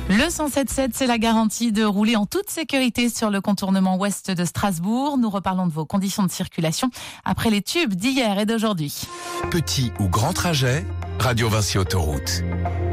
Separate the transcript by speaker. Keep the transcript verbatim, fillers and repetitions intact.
Speaker 1: Le cent sept sept, c'est la garantie de rouler en toute sécurité sur le contournement ouest de Strasbourg. Nous reparlons de vos conditions de circulation après les tubes d'hier et d'aujourd'hui.
Speaker 2: Petit ou grand trajet, Radio Vinci Autoroute.